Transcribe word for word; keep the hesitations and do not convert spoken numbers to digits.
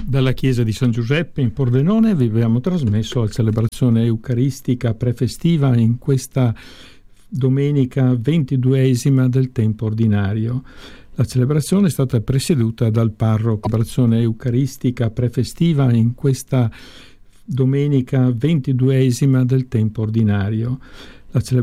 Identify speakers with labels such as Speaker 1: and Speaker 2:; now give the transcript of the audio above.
Speaker 1: Dalla chiesa di San Giuseppe in Pordenone vi abbiamo trasmesso la celebrazione eucaristica prefestiva in questa domenica ventiduesima del tempo ordinario. La celebrazione è stata presieduta dal parroco. Celebrazione eucaristica prefestiva in questa domenica ventiduesima del tempo ordinario. La celebrazione